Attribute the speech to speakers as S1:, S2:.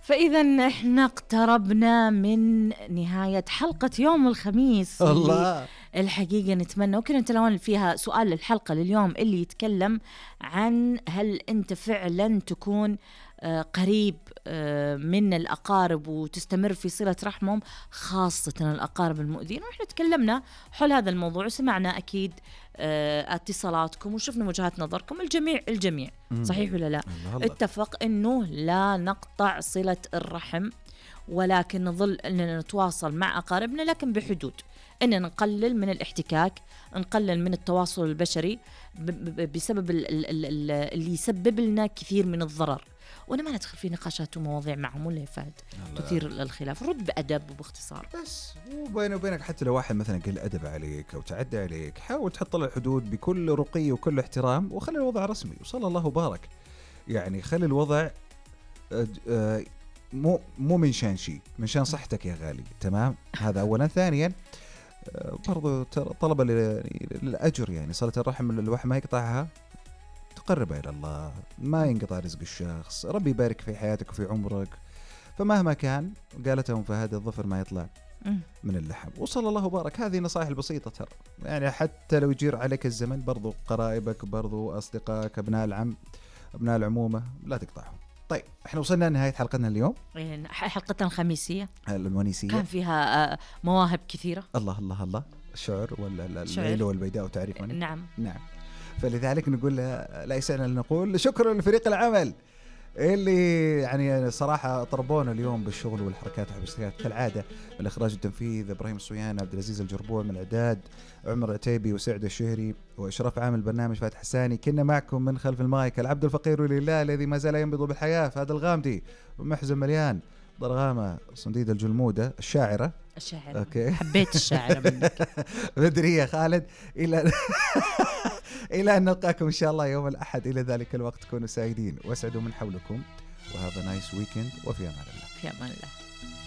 S1: فإذا احنا اقتربنا من نهاية حلقة يوم الخميس.
S2: الله
S1: الحقيقة نتمنى وكنا نتناول فيها سؤال الحلقة لليوم اللي يتكلم عن هل أنت فعلا تكون قريب من الأقارب وتستمر في صلة رحمهم، خاصة الأقارب المؤذين. ونحن تكلمنا حول هذا الموضوع وسمعنا أكيد اتصالاتكم وشفنا وجهات نظركم. الجميع صحيح ولا لا؟
S2: الله.
S1: اتفق أنه لا نقطع صلة الرحم، ولكن نظل أننا نتواصل مع أقاربنا لكن بحدود، أننا نقلل من الاحتكاك، نقلل من التواصل البشري بسبب اللي يسبب لنا كثير من الضرر. وأنا ما ندخل في نقاشات ومواضيع معهم ولا يفاد تثير الخلاف. رد بأدب وباختصار
S2: بس. وبيني وبينك حتى لو واحد مثلا قل أدب عليك أو تعدى عليك، حاول تحط له الحدود بكل رقي وكل احترام، وخلي الوضع رسمي وصلى الله وبارك. يعني خلي الوضع مو من شان شيء، من شان صحتك يا غالي. تمام، هذا أولا. ثانيا برضو طلب للأجر، يعني صلة الرحم الواحد ما يقطعها تقرب إلى الله، ما ينقطع رزق الشخص، ربي يبارك في حياتك وفي عمرك. فمهما كان قالتهم فهذا الظفر ما يطلع من اللحم، وصلى الله وبارك. هذه نصائح البسيطة ترى، يعني حتى لو يجير عليك الزمن برضو قرائبك، برضو أصدقائك، أبناء العم، أبناء العمومة، لا تقطعهم. طيب احنا وصلنا لنهاية حلقتنا اليوم،
S1: حلقتنا الخميسية
S2: الونيسية،
S1: كان فيها مواهب كثيرة.
S2: الله الله الله، الشعر ولا الليل والبيداء وتعرفني.
S1: نعم.
S2: فلذلك نقول لا يسعنا نقول شكرا لفريق العمل اللي يعني صراحة طربونا اليوم بالشغل والحركات والحبسات كالعادة. من الإخراج والتنفيذ إبراهيم الصويان، عبد العزيز الجربوع، من الإعداد عمر عتيبي وسعد الشهري، وإشراف عام البرنامج فاتح حساني. كنا معكم من خلف المايك العبد الفقير لله الذي ما زال ينبض بالحياة فهذا الغامدي، ومحزن مليان ضرغامة صنديد الجلمودة الشاعرة. أوكي.
S1: حبيت الشاعرة منك.
S2: بدرية خالد. إلى أن نلقاكم إن شاء الله يوم الأحد. إلى ذلك الوقت كونوا سعيدين واسعدوا من حولكم، وهذا نايس ويكند، وفي أمان الله.
S1: في أمان الله.